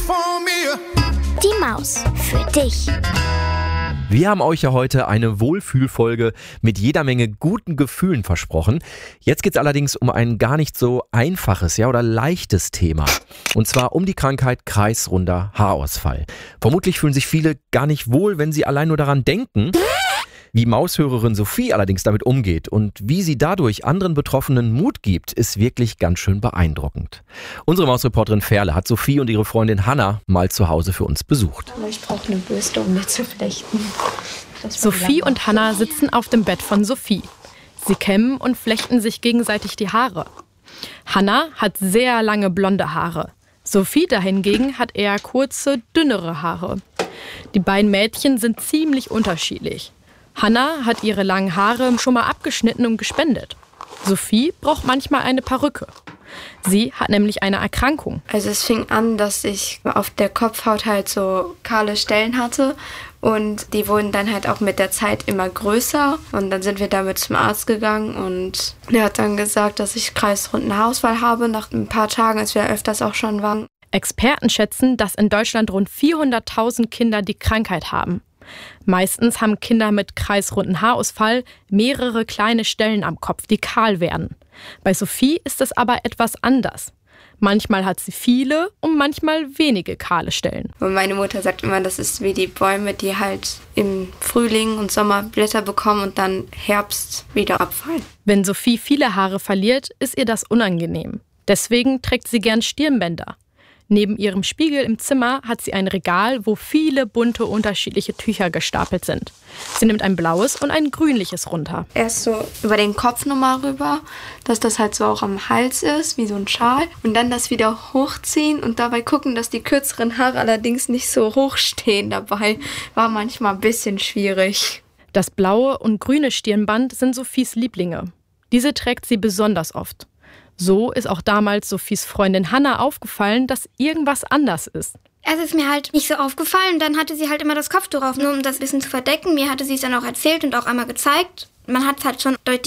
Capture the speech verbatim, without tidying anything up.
Die Maus für dich. Wir haben euch ja heute eine Wohlfühlfolge mit jeder Menge guten Gefühlen versprochen. Jetzt geht es allerdings um ein gar nicht so einfaches, ja, oder leichtes Thema. Und zwar um die Krankheit kreisrunder Haarausfall. Vermutlich fühlen sich viele gar nicht wohl, wenn sie allein nur daran denken. Wie Maushörerin Sophie allerdings damit umgeht und wie sie dadurch anderen Betroffenen Mut gibt, ist wirklich ganz schön beeindruckend. Unsere Mausreporterin Ferle hat Sophie und ihre Freundin Hanna mal zu Hause für uns besucht. Ich brauche eine Bürste, um mir zu flechten. Sophie und Hanna sitzen auf dem Bett von Sophie. Sie kämmen und flechten sich gegenseitig die Haare. Hanna hat sehr lange blonde Haare. Sophie dahingegen hat eher kurze, dünnere Haare. Die beiden Mädchen sind ziemlich unterschiedlich. Hanna hat ihre langen Haare schon mal abgeschnitten und gespendet. Sophie braucht manchmal eine Perücke. Sie hat nämlich eine Erkrankung. Also es fing an, dass ich auf der Kopfhaut halt so kahle Stellen hatte und die wurden dann halt auch mit der Zeit immer größer und dann sind wir damit zum Arzt gegangen und der hat dann gesagt, dass ich kreisrunden Haarausfall habe nach ein paar Tagen, als wir öfters auch schon waren. Experten schätzen, dass in Deutschland rund vierhunderttausend Kinder die Krankheit haben. Meistens haben Kinder mit kreisrunden Haarausfall mehrere kleine Stellen am Kopf, die kahl werden. Bei Sophie ist es aber etwas anders. Manchmal hat sie viele und manchmal wenige kahle Stellen. Und meine Mutter sagt immer, das ist wie die Bäume, die halt im Frühling und Sommer Blätter bekommen und dann Herbst wieder abfallen. Wenn Sophie viele Haare verliert, ist ihr das unangenehm. Deswegen trägt sie gern Stirnbänder. Neben ihrem Spiegel im Zimmer hat sie ein Regal, wo viele bunte, unterschiedliche Tücher gestapelt sind. Sie nimmt ein blaues und ein grünliches runter. Erst so über den Kopf nochmal rüber, dass das halt so auch am Hals ist, wie so ein Schal. Und dann das wieder hochziehen und dabei gucken, dass die kürzeren Haare allerdings nicht so hoch stehen dabei. War manchmal ein bisschen schwierig. Das blaue und grüne Stirnband sind Sophies Lieblinge. Diese trägt sie besonders oft. So ist auch damals Sophies Freundin Hanna aufgefallen, dass irgendwas anders ist. Es ist mir halt nicht so aufgefallen. Dann hatte sie halt immer das Kopftuch auf, nur um das ein bisschen zu verdecken. Mir hatte sie es dann auch erzählt und auch einmal gezeigt. Man hat es halt schon deutlich